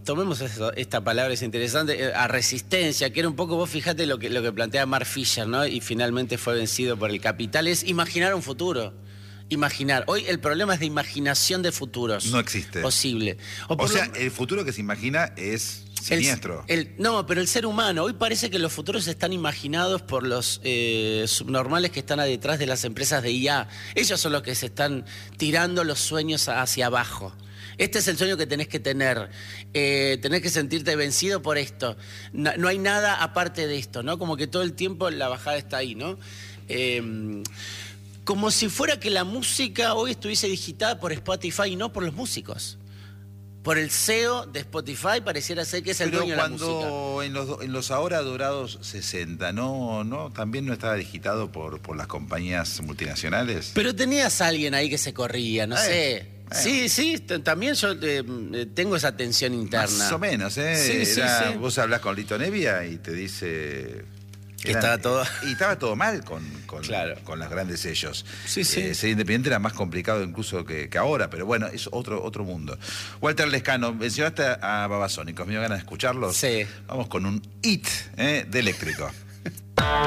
tomemos esta palabra, es interesante, a resistencia, que era un poco, vos fijate lo que plantea Mark Fisher, ¿no? Y finalmente fue vencido por el capital, es imaginar un futuro. Imaginar. Hoy el problema es de imaginación de futuros. No existe. Posible. O sea, el futuro que se imagina es siniestro. No, pero el ser humano, hoy parece que los futuros están imaginados por los subnormales que están detrás de las empresas de IA. Ellos son los que se están tirando los sueños hacia abajo. Este es el sueño que tenés que tener. Tenés que sentirte vencido por esto. No hay nada aparte de esto, ¿no? Como que todo el tiempo la bajada está ahí, ¿no? Como si fuera que la música hoy estuviese digitada por Spotify y no por los músicos. Por el CEO de Spotify pareciera ser que es el dueño de la música. Pero en los ahora dorados 60, ¿no? ¿También no estaba digitado por las compañías multinacionales? Pero tenías a alguien ahí que se corría, no sé. Sí, también yo tengo esa tensión interna. Más o menos, ¿eh? Sí. Vos hablás con Lito Nevia y te dice... Que estaba todo... Y estaba todo mal con los grandes sellos. Sí. Ser independiente era más complicado incluso que ahora, pero bueno, es otro mundo. Walter Lescano, mencionaste a Babasónicos, me dio ganas de escucharlos. Sí. Vamos con un hit de Eléctrico.